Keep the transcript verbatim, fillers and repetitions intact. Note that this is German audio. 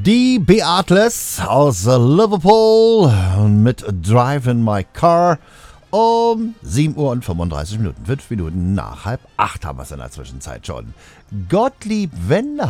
Die Beatles aus Liverpool mit Drive in My Car um sieben Uhr und fünfunddreißig Minuten. Fünf Minuten nach halb acht haben wir es in der Zwischenzeit schon. Gottlieb Wendler